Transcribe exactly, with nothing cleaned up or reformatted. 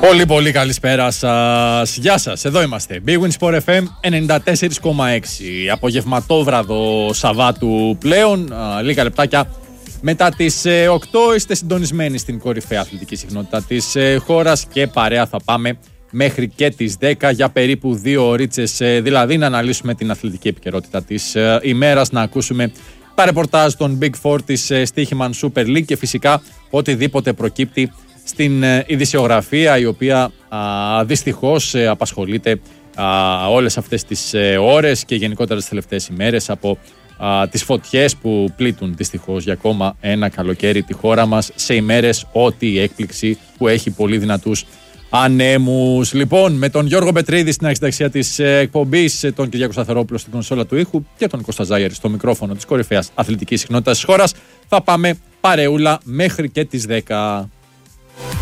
Πολύ πολύ καλησπέρα σας. Γεια σας, εδώ είμαστε. Big Win Sport εφ εμ ενενήντα τέσσερα κόμμα έξι. Απογευματόβραδο Σαββάτου πλέον. Α, λίγα λεπτάκια μετά τις ε, οκτώ είστε συντονισμένοι στην κορυφαία αθλητική συχνότητα της ε, χώρας και παρέα θα πάμε μέχρι και τις δέκα για περίπου δύο ωρίτσες, ε, δηλαδή να αναλύσουμε την αθλητική επικαιρότητα της ε, ημέρας, να ακούσουμε τα ρεπορτάζ των Big Four της ε, Stoiximan Super League και φυσικά οτιδήποτε προκύπτει στην ε, ειδησιογραφία, η οποία α, δυστυχώς ε, απασχολείται α, όλες αυτές τις ε, ώρες και γενικότερα τις τελευταίες ημέρες από α, τις φωτιές που πλήττουν δυστυχώς για ακόμα ένα καλοκαίρι τη χώρα μας, σε ημέρες ό,τι η έκπληξη που έχει πολύ δυνατούς ανέμους. Λοιπόν, με τον Γιώργο Πετρίδη στην αρχιταξία της εκπομπής, τον Κυριάκο Σταθερόπουλο στην κονσόλα του ήχου και τον Κώστα Ζάγερη στο μικρόφωνο της κορυφαίας αθλητικής συχνότητας της χώρας, θα πάμε παρεούλα μέχρι και τις δέκα.